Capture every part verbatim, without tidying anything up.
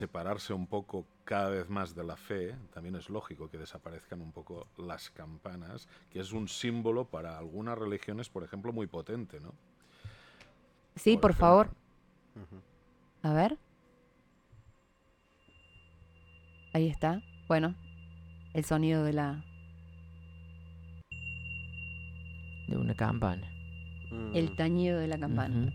separarse un poco cada vez más de la fe, también es lógico que desaparezcan un poco las campanas, que es un símbolo para algunas religiones, por ejemplo, muy potente, ¿no? Sí, Por por ejemplo. favor. Ujú. A ver. Ahí está. Bueno, el sonido de la... De una campana. El Mm, tañido de la campana. Ujú.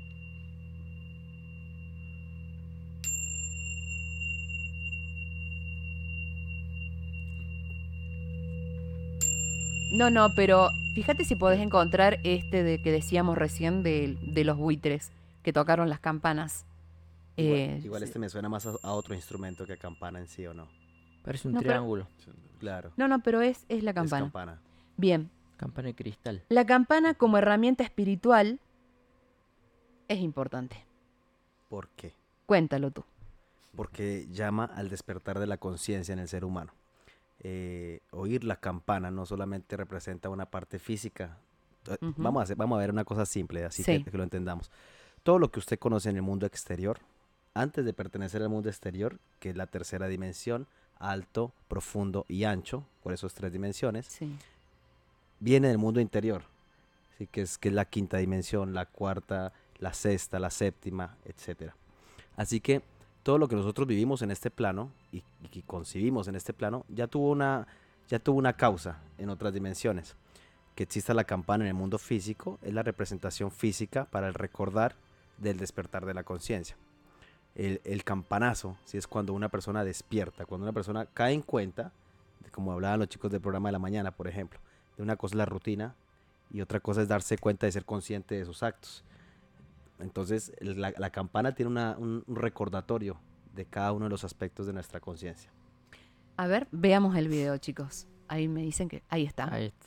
No, no, pero fíjate si podés encontrar este de que decíamos recién de, de los buitres que tocaron las campanas. igual, Eh, igual sí. este me suena más a, a otro instrumento que campana en sí, ¿o no? Parece un No, pero- triángulo. Claro, No, no, pero es, es la es campana. campana. Bien, Campana de cristal. la campana como herramienta espiritual es importante. ¿Por qué? Cuéntalo tú. Porque llama al despertar de la conciencia en el ser humano. Eh, oír la campana no solamente representa una parte física. Eh, Ujú. Vamos a hacer, vamos a ver una cosa simple, así Sí. que, que lo entendamos. Todo lo que usted conoce en el mundo exterior, antes de pertenecer al mundo exterior, que es la tercera dimensión, alto, profundo y ancho, por esas tres dimensiones, Sí. viene del mundo interior, ¿sí? que, es, que es la quinta dimensión, la cuarta, la sexta, la séptima, etcétera. Así que todo lo que nosotros vivimos en este plano y, y que concibimos en este plano ya tuvo una ya tuvo una causa en otras dimensiones. Que exista la campana en el mundo físico es la representación física para el recordar del despertar de la conciencia. El, el campanazo, si es cuando una persona despierta, cuando una persona cae en cuenta, de como hablaban los chicos del programa de la mañana, por ejemplo, de una cosa es la rutina y otra cosa es darse cuenta de ser consciente de sus actos. Entonces, la, la campana tiene una, un, un recordatorio de cada uno de los aspectos de nuestra conciencia. A ver, veamos el video, chicos. Ahí me dicen que... Ahí está. Ahí está.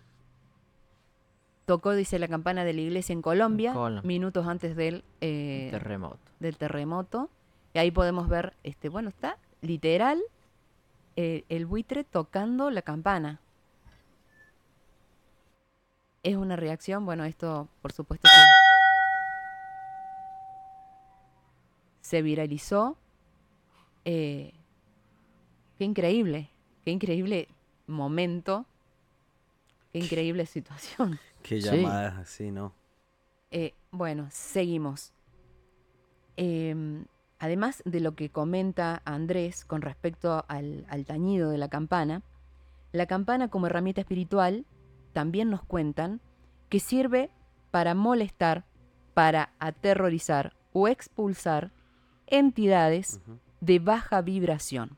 Tocó, dice, la campana de la iglesia en Colombia, En Colombia. minutos antes del, eh, Terremoto. del terremoto. Y ahí podemos ver, este, bueno, está literal eh, el buitre tocando la campana. Es una reacción, bueno, esto por supuesto que se viralizó. Eh, qué increíble, qué increíble momento, qué increíble situación. Qué Sí. llamada, sí, ¿no? Eh, bueno, seguimos. Eh, además de lo que comenta Andrés con respecto al, al tañido de la campana, la campana como herramienta espiritual también nos cuentan que sirve para molestar, para aterrorizar o expulsar entidades Ujú. de baja vibración.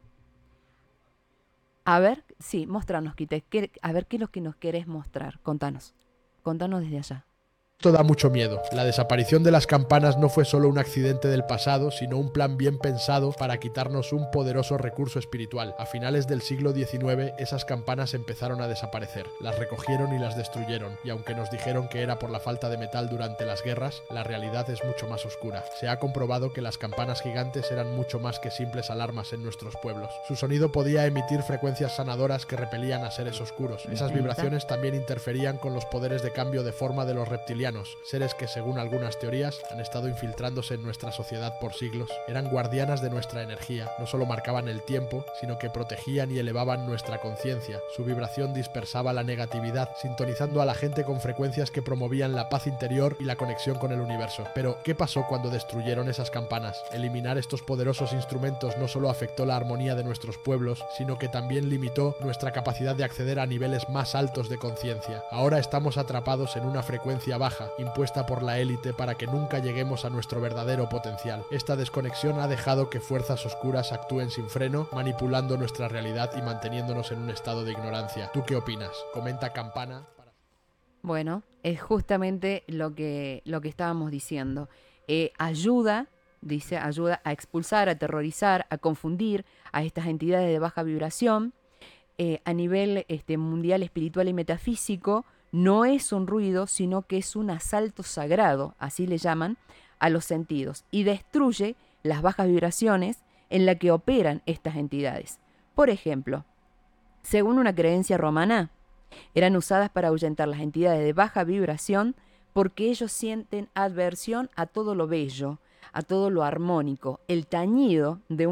A ver, sí, mostranos, Quite, ¿qué- a ver qué es lo que nos querés mostrar. Contanos, contanos desde allá. Esto da mucho miedo. La desaparición de las campanas no fue solo un accidente del pasado, sino un plan bien pensado para quitarnos un poderoso recurso espiritual. A finales del siglo diecinueve, esas campanas empezaron a desaparecer. Las recogieron y las destruyeron, y aunque nos dijeron que era por la falta de metal durante las guerras, la realidad es mucho más oscura. Se ha comprobado que las campanas gigantes eran mucho más que simples alarmas en nuestros pueblos. Su sonido podía emitir frecuencias sanadoras que repelían a seres oscuros. Esas Ahí está. vibraciones también interferían con los poderes de cambio de forma de los reptilianos, seres que según algunas teorías han estado infiltrándose en nuestra sociedad por siglos. Eran guardianas de nuestra energía, no solo marcaban el tiempo, sino que protegían y elevaban nuestra conciencia. Su vibración dispersaba la negatividad, sintonizando a la gente con frecuencias que promovían la paz interior y la conexión con el universo. Pero, ¿qué pasó cuando destruyeron esas campanas? Eliminar estos poderosos instrumentos no solo afectó la armonía de nuestros pueblos, sino que también limitó nuestra capacidad de acceder a niveles más altos de conciencia. Ahora estamos atrapados en una frecuencia baja, impuesta por la élite para que nunca lleguemos a nuestro verdadero potencial. Esta desconexión ha dejado que fuerzas oscuras actúen sin freno, manipulando nuestra realidad y manteniéndonos en un estado de ignorancia. ¿Tú qué opinas? Comenta Campana. Bueno, es justamente lo que, lo que estábamos diciendo. Eh, ayuda, dice, ayuda a expulsar, a aterrorizar, a confundir a estas entidades de baja vibración. Eh, a nivel este, mundial, espiritual y metafísico, no es un ruido, sino que es un asalto sagrado, así le llaman, a los sentidos, y destruye las bajas vibraciones en las que operan estas entidades. Por ejemplo, según una creencia romana, eran usadas para ahuyentar las entidades de baja vibración porque ellos sienten adversión a todo lo bello, a todo lo armónico. El tañido de